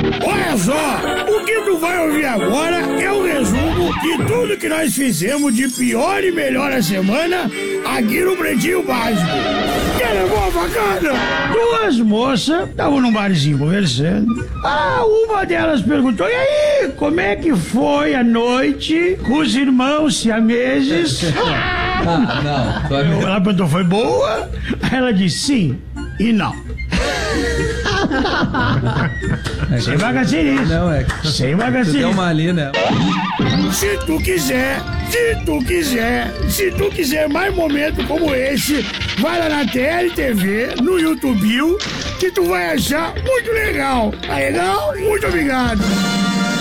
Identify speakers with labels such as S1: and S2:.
S1: Olha só, o que tu vai ouvir agora é o resumo de tudo que nós fizemos de pior e melhor a semana aqui no Pretinho Básico. Quer levar a facada? Duas moças estavam num barzinho conversando. Uma delas perguntou, e aí, como é que foi a noite com os irmãos siameses? Ela perguntou, foi boa? Aí ela disse sim e não. Sem vagaceirinho.
S2: Não,
S1: sem vagaceirinho.
S2: Deu uma ali, né?
S1: Se tu quiser mais momentos como esse, vai lá na TLTV, no YouTube, que tu vai achar muito legal. Tá legal? Muito obrigado.